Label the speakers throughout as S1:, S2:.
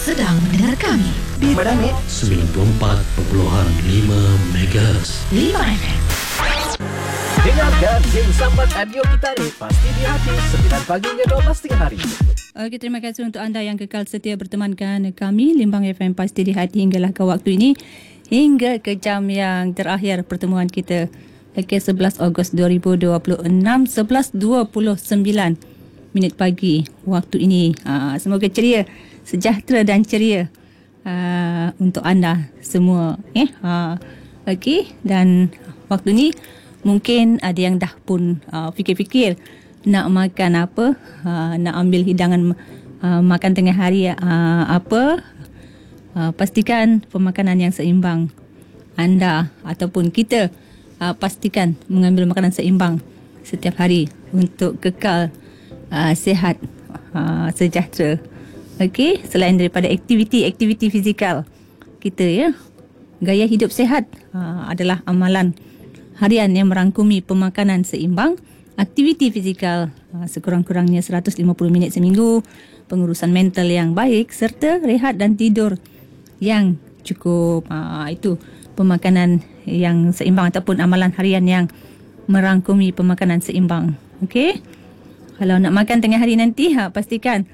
S1: sedang mendengar kami
S2: di Madani
S3: 94.5 MHz
S1: 5 FM.
S2: Dengarkan Zin Sambat Radio kita ni pasti di hati 9 pagi hingga 12 hari.
S4: Okey, terima kasih untuk anda yang kekal setia bertemankan kami Limbang FM pasti di hati hinggalah ke waktu ini, hingga ke jam yang terakhir pertemuan kita. Okey, 11 Ogos 2026, 11:29 minit pagi waktu ini. Semoga ceria, sejahtera dan ceria untuk anda semua. Okey, dan waktu ini mungkin ada yang dah pun fikir-fikir nak makan apa, nak ambil hidangan makan tengah hari apa. Pastikan pemakanan yang seimbang. Anda ataupun kita pastikan mengambil makanan seimbang setiap hari untuk kekal sihat, sejahtera. Okey, selain daripada aktiviti fizikal kita, ya, gaya hidup sihat adalah amalan harian yang merangkumi pemakanan seimbang, aktiviti fizikal sekurang-kurangnya 150 minit seminggu, pengurusan mental yang baik serta rehat dan tidur yang cukup. Itu pemakanan yang seimbang ataupun amalan harian yang merangkumi pemakanan seimbang. Okey. Kalau nak makan tengah hari nanti, pastikan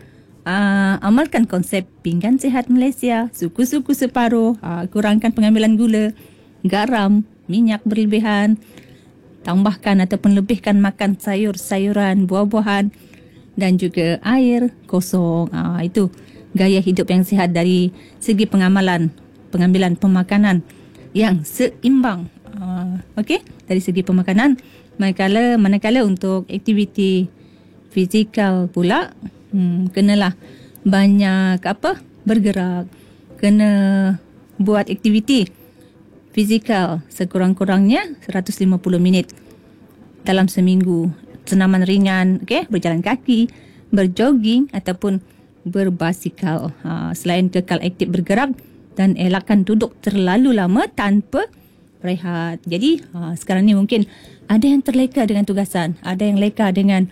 S4: amalkan konsep pinggan sihat Malaysia, suku-suku separuh, kurangkan pengambilan gula, garam, minyak berlebihan, tambahkan ataupun lebihkan makan sayur-sayuran, buah-buahan dan juga air kosong. Itu gaya hidup yang sihat dari segi pengambilan pemakanan yang seimbang. Okey, dari segi pemakanan. Manakala untuk aktiviti fizikal pula, kenalah banyak bergerak, kena buat aktiviti fizikal sekurang-kurangnya 150 minit dalam seminggu. Senaman ringan, berjalan kaki, berjoging ataupun berbasikal. Selain kekal aktif bergerak dan elakkan duduk terlalu lama tanpa rehat. Jadi sekarang ni mungkin ada yang terleka dengan tugasan, ada yang leka dengan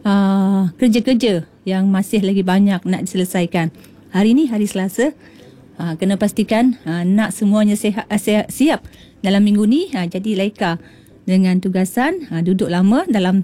S4: kerja-kerja yang masih lagi banyak nak diselesaikan. Hari ni hari Selasa, kena pastikan nak semuanya siap dalam minggu ni. Jadi leka dengan tugasan, duduk lama dalam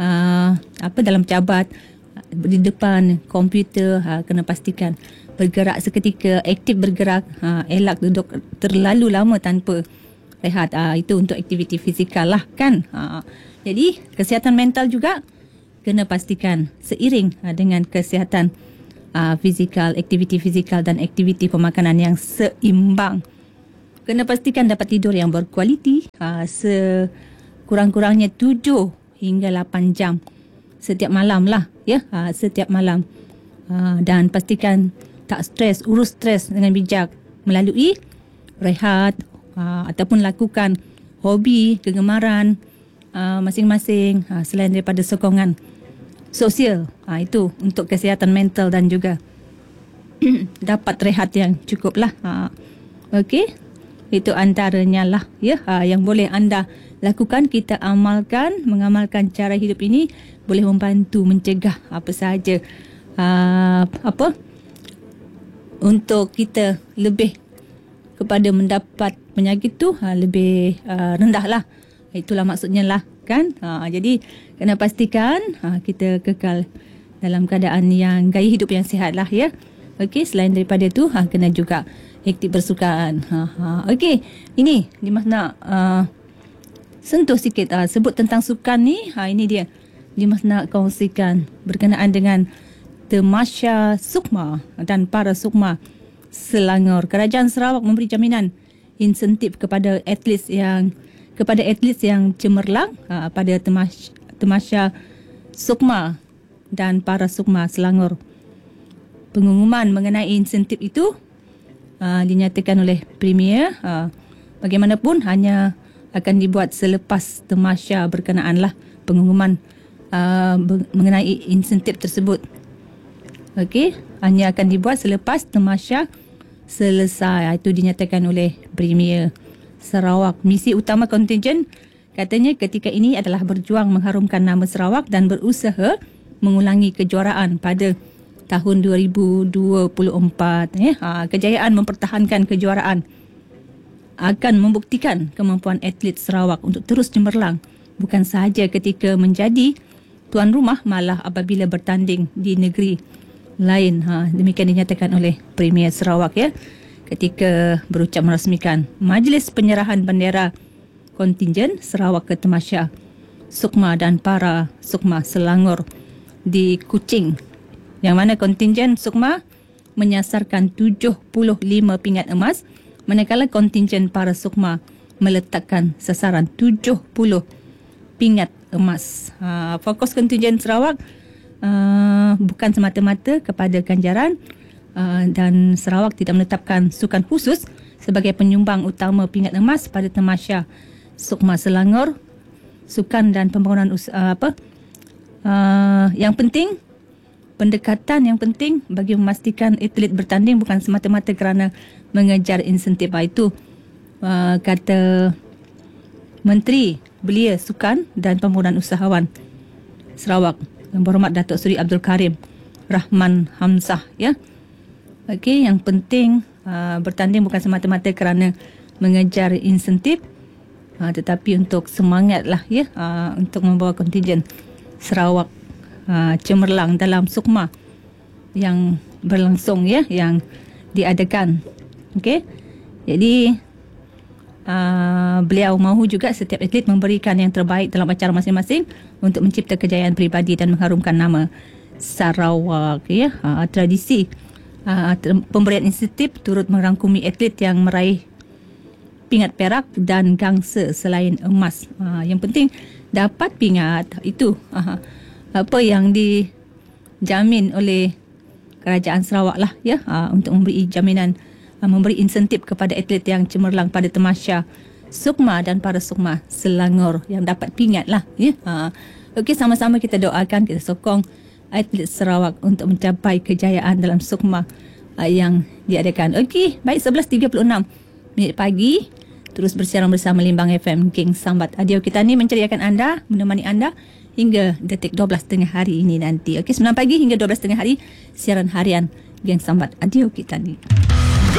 S4: dalam cabat di depan komputer. Kena pastikan bergerak seketika, aktif bergerak, elak duduk terlalu lama tanpa rehat. Itu untuk aktiviti fizikal lah kan. Jadi kesihatan mental juga kena pastikan seiring dengan kesihatan fizikal, aktiviti fizikal dan aktiviti pemakanan yang seimbang. Kena pastikan dapat tidur yang berkualiti, sekurang-kurangnya 7 hingga 8 jam setiap malam lah, ya, setiap malam. Dan pastikan tak urus stres dengan bijak melalui rehat ataupun lakukan hobi, kegemaran masing-masing, selain daripada sokongan sosial. Itu untuk kesihatan mental dan juga dapat rehat yang cukup lah. Okey, itu antaranya lah, ya, yang boleh anda lakukan. Kita mengamalkan cara hidup ini boleh membantu mencegah apa sahaja untuk kita lebih kepada mendapat penyakit tu lebih rendah lah. Itulah maksudnya lah kan. Jadi kena pastikan kita kekal dalam keadaan yang gaya hidup yang sihat lah, ya. Okey, selain daripada tu kena juga aktif bersukan. Okey, ini Dimas nak sentuh sikit sebut tentang sukan ni. Ini dia Dimas nak kongsikan berkenaan dengan Tamasya Sukma dan para Sukma Selangor. Kerajaan Sarawak memberi jaminan insentif kepada atlet yang cemerlang pada Tamasya Sukma dan para Sukma Selangor. Pengumuman mengenai insentif itu dinyatakan oleh Premier. Bagaimanapun hanya akan dibuat selepas Tamasya berkenaan lah pengumuman mengenai insentif tersebut. Okey, hanya akan dibuat selepas Tamasya selesai. Itu dinyatakan oleh Premier Sarawak. Misi utama kontingen katanya ketika ini adalah berjuang mengharumkan nama Sarawak dan berusaha mengulangi kejuaraan pada tahun 2024. Kejayaan mempertahankan kejuaraan akan membuktikan kemampuan atlet Sarawak untuk terus cemerlang, bukan sahaja ketika menjadi tuan rumah, malah apabila bertanding di negeri lain. Demikian dinyatakan oleh Premier Sarawak ketika berucap merasmikan majlis penyerahan bendera kontingen Sarawak ke Tamasya Sukma dan para Sukma Selangor di Kuching, yang mana kontingen Sukma menyasarkan 75 pingat emas, manakala kontingen para Sukma meletakkan sasaran 70 pingat emas. Fokus kontingen Sarawak bukan semata-mata kepada ganjaran, dan Sarawak tidak menetapkan sukan khusus sebagai penyumbang utama pingat emas pada Tamasya Sukma Selangor. Sukan dan pembangunan yang penting, pendekatan yang penting bagi memastikan atlet bertanding bukan semata-mata kerana mengejar insentif. Itu kata Menteri Belia Sukan dan Pembangunan Usahawan Sarawak, Yang Berhormat Datuk Seri Abdul Karim Rahman Hamzah. Okey, yang penting bertanding bukan semata-mata kerana mengejar insentif, tetapi untuk semangatlah untuk membawa kontingen Sarawak cemerlang dalam Sukma yang berlangsung yang diadakan. Okey. Jadi beliau mahu juga setiap atlet memberikan yang terbaik dalam acara masing-masing untuk mencipta kejayaan peribadi dan mengharumkan nama Sarawak. Tradisi pemberian insentif turut merangkumi atlet yang meraih pingat perak dan gangsa selain emas. Yang penting dapat pingat. Itu apa yang dijamin oleh Kerajaan Sarawak lah untuk memberi jaminan, memberi insentif kepada atlet yang cemerlang pada Tamasya Sukma dan para Sukma Selangor yang dapat pingat lah. Okey, sama-sama kita doakan, kita sokong atlet Sarawak untuk mencapai kejayaan dalam Sukma yang diadakan. Okey, baik, 11.36 minit pagi. Terus bersiaran bersama Limbang FM King Sambat. Adio kita ni menceriakan anda, menemani anda hingga detik 12 tengah hari ini nanti. Okey, 9 pagi hingga 12 tengah hari, siaran harian King Sambat. Adio kita ni.